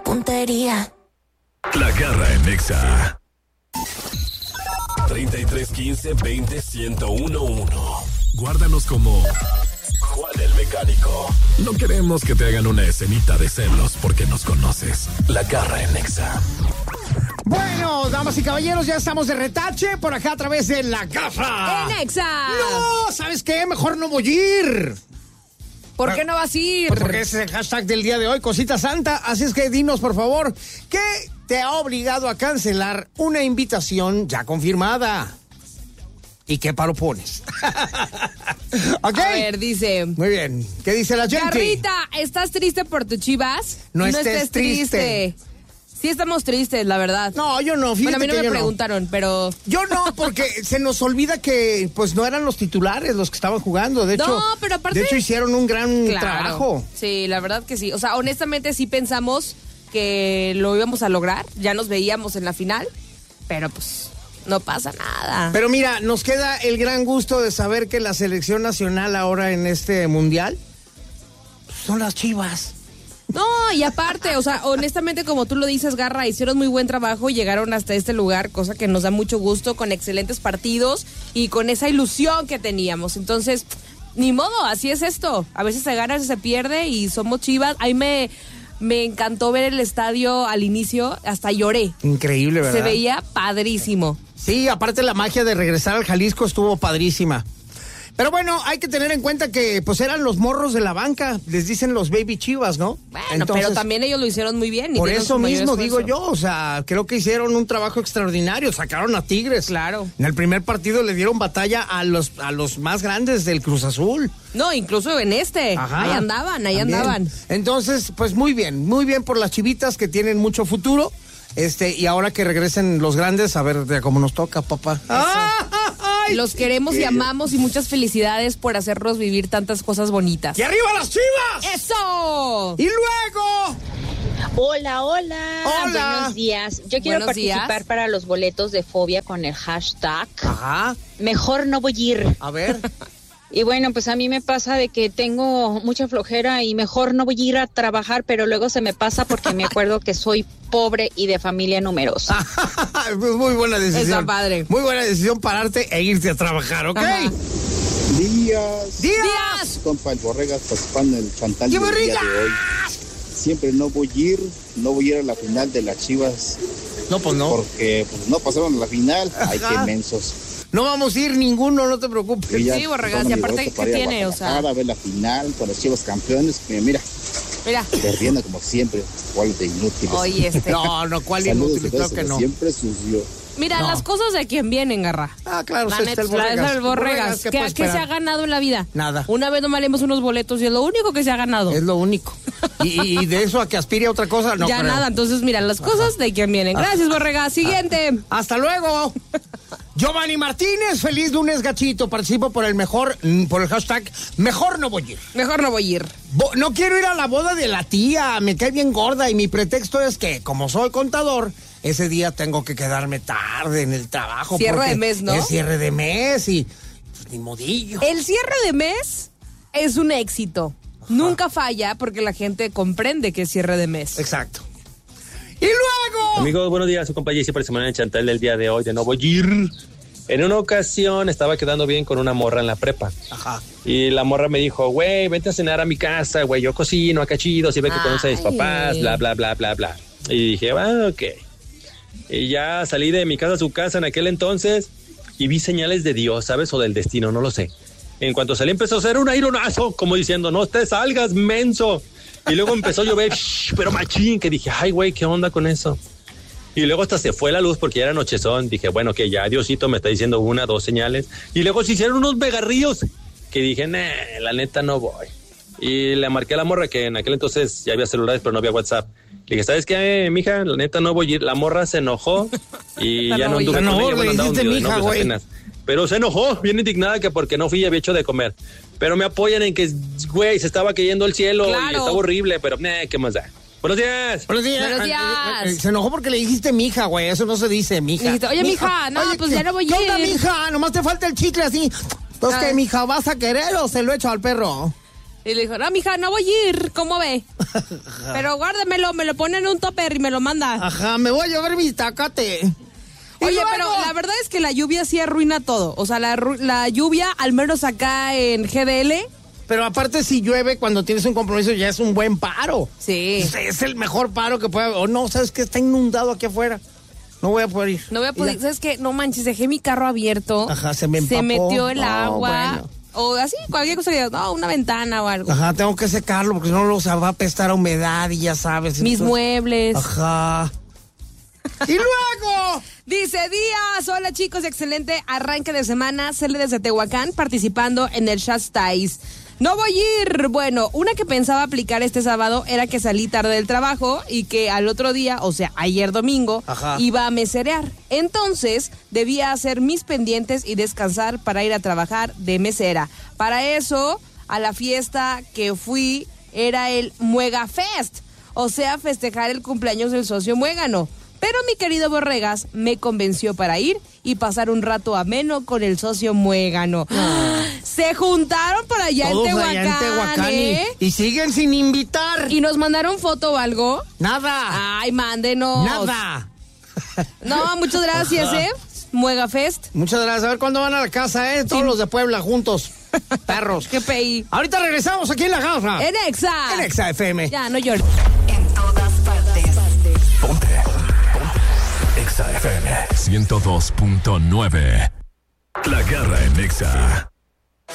puntería. La Garra en Nexa. 3315-20-1011. Guárdanos como Juan el Mecánico. No queremos que te hagan una escenita de celos porque nos conoces. La Garra en Nexa. Bueno, damas y caballeros, ya estamos de retache por acá a través de La Garra en Nexa. No, ¿sabes qué? Mejor no voy a ir. ¿Por qué no vas a ir? Pues porque ese es el hashtag del día de hoy, Cosita Santa. Así es que dinos, por favor, ¿qué te ha obligado a cancelar una invitación ya confirmada? ¿Y qué paro pones? ¿Ok? A ver, dice... Muy bien. ¿Qué dice la gente? Garrita, ¿estás triste por tu Chivas? No estés triste. Sí estamos tristes, la verdad. No, yo no. Fíjate, bueno, a mí no que me preguntaron, pero... Yo no, porque se nos olvida que pues no eran los titulares los que estaban jugando. De hecho, pero aparte... De hecho, hicieron un gran trabajo. Sí, la verdad que sí. O sea, honestamente sí pensamos que lo íbamos a lograr. Ya nos veíamos en la final, pero pues... no pasa nada. Pero mira, nos queda el gran gusto de saber que la selección nacional ahora en este mundial son las Chivas. No, y aparte, o sea, honestamente, como tú lo dices, Garra, hicieron muy buen trabajo y llegaron hasta este lugar, cosa que nos da mucho gusto, con excelentes partidos y con esa ilusión que teníamos. Entonces, ni modo, así es esto. A veces se gana, a veces se pierde y somos Chivas. Ahí me encantó ver el estadio al inicio, hasta lloré. Increíble, ¿verdad? Se veía padrísimo. Sí, aparte la magia de regresar al Jalisco estuvo padrísima. Pero bueno, hay que tener en cuenta que pues eran los morros de la banca, les dicen los baby Chivas, ¿no? Bueno, entonces, pero también ellos lo hicieron muy bien. Y por eso mismo digo esfuerzo. yo, o sea, creo que hicieron un trabajo extraordinario, sacaron a Tigres. Claro. En el primer partido le dieron batalla a los más grandes del Cruz Azul. No, incluso en este. Ajá, ahí andaban. Entonces, pues muy bien por las Chivitas que tienen mucho futuro. Y ahora que regresen los grandes, a ver de cómo nos toca, papá. Los queremos y amamos y muchas felicidades por hacernos vivir tantas cosas bonitas. ¡Y arriba las Chivas! ¡Eso! ¡Y luego! Hola. Buenos días. Yo quiero participar para los boletos de Fobia con el hashtag. Ajá. Mejor no voy a ir. A ver. Y bueno, pues a mí me pasa de que tengo mucha flojera y mejor no voy a ir a trabajar, pero luego se me pasa porque me acuerdo que soy pobre y de familia numerosa. Muy buena decisión. Está padre. Muy buena decisión pararte e irte a trabajar, ¿ok? Ajá. ¡Días! Compa, el Borregas participando en el chantal ¡Qué del día Borregas! de hoy. Siempre no voy a ir a la final de las Chivas. No, pues no. Porque pues, no pasaron a la final. Ay, qué mensos. No vamos a ir ninguno, no te preocupes. Sí, Borregas, y aparte, ¿qué tiene? O sea, a ver la final con las Chivas campeones. Mira, perdiendo como siempre. ¿Cuál de inútiles? Oye, No, ¿cuál inútil? Creo que no. Siempre sucio. Mira, las cosas de quien vienen, Garra. Ah, claro, La sí, neta, está el Borregas. ¿Qué se ha ganado en la vida? Nada. Una vez nomás leímos unos boletos y es lo único que se ha ganado. Es lo único. Y de eso a que aspire a otra cosa, no ya creo. nada, entonces mira, las cosas de quien vienen. Gracias, Borregas. Siguiente. Hasta luego. Giovanni Martínez, feliz lunes, gachito. Participo por el hashtag Mejor no voy a ir. Mejor no voy a ir. No quiero ir a la boda de la tía, me cae bien gorda y mi pretexto es que, como soy contador, ese día tengo que quedarme tarde en el trabajo. Cierre de mes, ¿no? Es cierre de mes y pues, ni modillo. El cierre de mes es un éxito. Ajá. Nunca falla porque la gente comprende que es cierre de mes. Exacto. ¡Y luego! Amigos, buenos días. Su compañía siempre se en el chantal del día de hoy de no voy a ir. En una ocasión estaba quedando bien con una morra en la prepa. Ajá. Y la morra me dijo, güey, vente a cenar a mi casa, güey, yo cocino acá chido, siempre que conoces a mis papás, bla, bla, bla, bla, bla. Y dije, ok. Y ya salí de mi casa a su casa en aquel entonces y vi señales de Dios, ¿sabes? O del destino, no lo sé. En cuanto salí empezó a hacer un aironazo, como diciendo, no te salgas, menso. Y luego empezó a llover, pero machín, que dije, ay, güey, ¿qué onda con eso? Y luego hasta se fue la luz porque ya era nochezón. Dije, bueno, que ya Diosito me está diciendo 1, 2 señales. Y luego se hicieron unos megarríos que dije, la neta no voy. Y le marqué a la morra que en aquel entonces ya había celulares, pero no había WhatsApp. Le dije, ¿sabes qué, mija? La neta no voy a ir. La morra se enojó y ya no anduve con ella. Bueno, andaba un día de novios apenas. Pero se enojó, bien indignada que porque no fui y había hecho de comer. Pero me apoyan en que, güey, se estaba cayendo el cielo y estaba horrible, pero ¿qué más da? Buenos días. Buenos días. Buenos días. Se enojó porque le dijiste mija, güey. Eso no se dice, mija. Dijiste, oye, mija, no, pues ya no voy a ir. ¿Qué onda, mija? Nomás te falta el chicle así. Entonces, ¿qué, mija? ¿Vas a querer o se lo echo al perro? Y le dijo, no, mija, no voy a ir. ¿Cómo ve? Pero guárdamelo, me lo pone en un topper y me lo manda. Ajá, me voy a llevar mi tacate. Oye, luego... pero la verdad es que la lluvia sí arruina todo. O sea, la lluvia, al menos acá en GDL... Pero aparte, si llueve cuando tienes un compromiso, ya es un buen paro. Sí. Es el mejor paro que puede haber. O no, ¿sabes qué? Está inundado aquí afuera. No voy a poder ir. No voy a poder. ¿Sabes qué? No manches, dejé mi carro abierto. Ajá, se me empapó. Se metió el agua. Bueno. O así, cualquier cosa que digas, no, una ventana o algo. Ajá, tengo que secarlo porque no lo va a apestar a humedad y ya sabes. Mis muebles. Ajá. ¡Y luego! Dice Díaz, hola chicos, excelente arranque de semana, sale desde Tehuacán participando en el Shastais. No voy a ir. Bueno, una que pensaba aplicar este sábado era que salí tarde del trabajo y que al otro día, o sea, ayer domingo, iba a meserear. Entonces, debía hacer mis pendientes y descansar para ir a trabajar de mesera. Para eso, a la fiesta que fui era el Muega Fest, o sea, festejar el cumpleaños del socio muégano. Pero mi querido Borregas me convenció para ir y pasar un rato ameno con el socio muégano. Se juntaron por allá en Tehuacán, y siguen sin invitar. ¿Y nos mandaron foto o algo? Nada. Ay, mándenos. Nada. No, muchas gracias, Muega Fest. Muchas gracias. A ver cuándo van a la casa, Todos los de Puebla juntos. Perros. Qué peí. Ahorita regresamos aquí en la casa. En Exa FM. Ya, no llores. En todas partes. Ponte. Exa FM 102.9. La Garra en Exa.